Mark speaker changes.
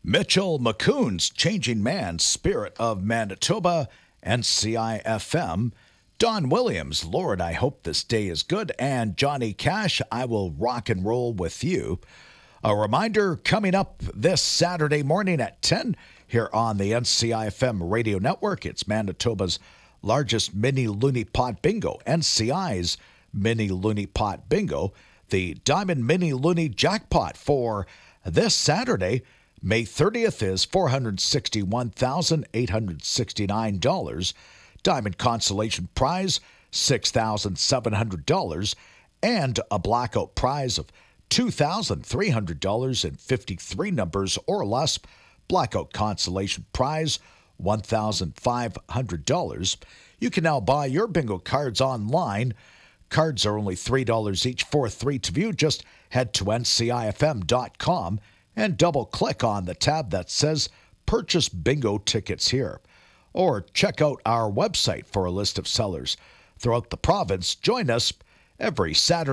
Speaker 1: Mitchell McCoon's Changing Man, Spirit of Manitoba, NCIFM. Don Williams, Lord, I hope this day is good. And Johnny Cash, I will rock and roll with you. A reminder coming up this Saturday morning at 10 here on the NCIFM radio network. It's Manitoba's largest mini Looney Pot Bingo, NCI's Mini Looney Pot Bingo. The Diamond Mini Looney Jackpot for this Saturday, May 30th, is $461,869. Diamond Consolation Prize, $6,700. And a blackout prize of $2,300 in 53 numbers or less. Blackout Consolation Prize, $1,500. You can now buy your bingo cards online. Cards are only $3 each for 3 to view. Just head to ncifm.com and double-click on the tab that says Purchase Bingo Tickets here. Or check out our website for a list of sellers throughout the province. Join us every Saturday